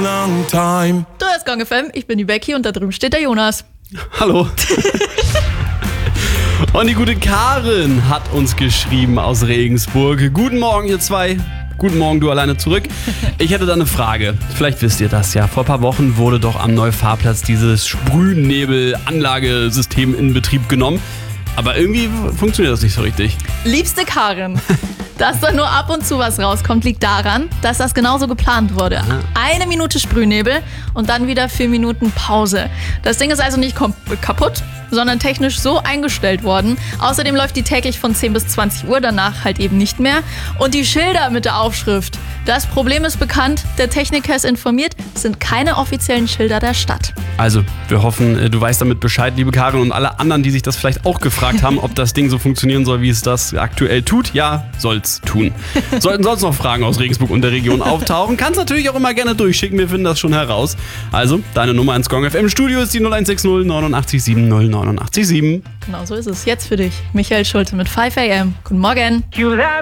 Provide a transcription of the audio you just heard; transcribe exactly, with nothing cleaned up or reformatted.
long, long time. Du hörst Gong F M, ich bin die Becky und da drüben steht der Jonas. Hallo. Und die gute Karin hat uns geschrieben aus Regensburg. Guten Morgen, ihr zwei. Guten Morgen, du alleine zurück. Ich hätte da eine Frage. Vielleicht wisst ihr das ja. Vor ein paar Wochen wurde doch am Neufahrplatz dieses Sprühnebel-Anlagesystem in Betrieb genommen. Aber irgendwie funktioniert das nicht so richtig. Liebste Karin, dass da nur ab und zu was rauskommt, liegt daran, dass das genauso geplant wurde. Eine Minute Sprühnebel und dann wieder vier Minuten Pause. Das Ding ist also nicht kom- kaputt, sondern technisch so eingestellt worden. Außerdem läuft die täglich von zehn bis zwanzig Uhr, danach halt eben nicht mehr. Und die Schilder mit der Aufschrift. Das Problem ist bekannt, der Techniker ist informiert, es sind keine offiziellen Schilder der Stadt. Also, wir hoffen, du weißt damit Bescheid, liebe Karin, und alle anderen, die sich das vielleicht auch gefragt haben, ob das Ding so funktionieren soll, wie es das aktuell tut. Ja, soll's tun. Sollten sonst noch Fragen aus Regensburg und der Region auftauchen, kannst natürlich auch immer gerne durchschicken, wir finden das schon heraus. Also, deine Nummer ins Gong F M Studio ist die null eins sechs null neun acht sieben null neun acht sieben. Genau so ist es. Jetzt für dich, Michael Schulte mit five a m. Guten Morgen.